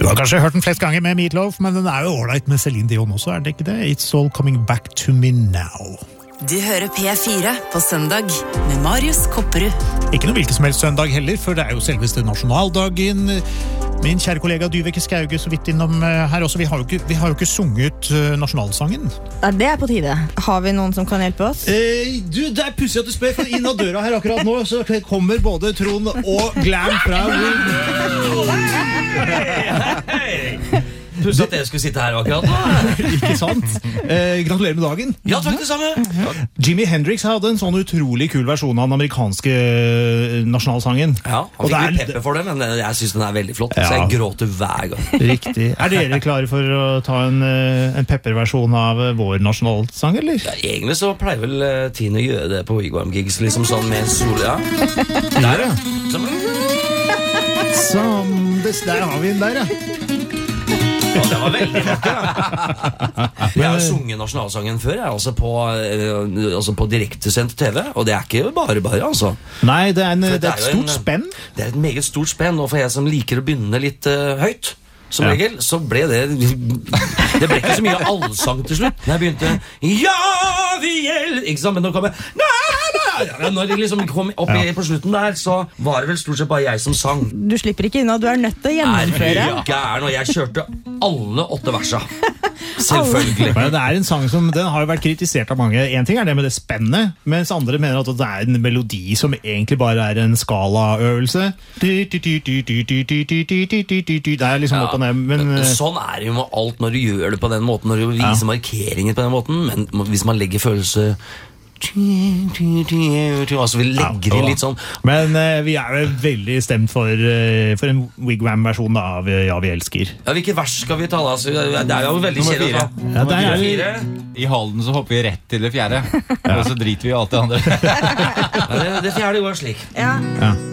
har kanskje hørt den flest ganger med Meatloaf, men den jo ålreit med Celine Dion også, det ikke det? It's all coming back to me now. Du hører P4 på søndag med Marius Kopperud. Ikke noe hvilken som helst søndag heller, for det jo selveste nasjonaldagen. Min kjære kollega Dyveke Skauge så vidt innom her også. Vi har jo ikke sunget nasjonalsangen. Ja, det på tide. Har vi noen som kan hjelpe oss? Du, det pussig at du spør, for inn av døra her akkurat nå så kommer både Trond og Glam fra Pussig at jeg skulle sitte her akkurat nå. Ikke sant? Gratulerer med dagen. Ja, takk det samme. Jimi Hendrix hadde en sånn utrolig kul versjon av den amerikanske nasjonalsangen. Ja, han fikk litt pepper for det, men jeg synes den veldig flott. Så jeg gråter hver gang. Riktig. Dere klare for å ta en pepperversjon av vår nasjonalsang, eller? Ja, egentlig så pleier vel Tine å gjøre det på Wigwam-gigs, liksom sånn med en sol, ja. Der, ja. Der har vi den der, ja. Ja, det var veldig vakker, da. Jeg har jo sunget nasjonalsangen før, altså på direktesendt TV, og det ikke bare, altså. Nei, det et stort spenn. Det et meget stort spenn, og for jeg som liker å begynne litt høyt, som regel, så ble det ble ikke så mye allsang til slutt. Når jeg begynte, ja, vi ikke sant, men nå kom jeg, når jeg liksom kom opp på slutten der, så var det vel stort sett bare jeg som sang. Du slipper ikke unna, du nødt til å gjennomføre. Gæren, og jeg kjørte alle 8 versa. Selvfølgelig. Men det en sang som den har jo vært kritisert av mange. En ting det med det spennet, mens andre mener at det en melodi som egentlig bare en skalaøvelse. Det liksom opp og ned. Men sånn det jo med alt når du gjør det på den måten, når du viser markeringer på den måten, men hvis man legger følelse altså vi legger inn litt sånn. Men vi jo veldig stemt for en Wigwam-versjon av Ja, vi elsker. Ja, hvilke vers skal vi ta da? Det jo veldig kjedelig. Ja, I Halden så hopper vi rett til det 4. Og så driter vi i alt det andre. Det 4 går slik. Ja.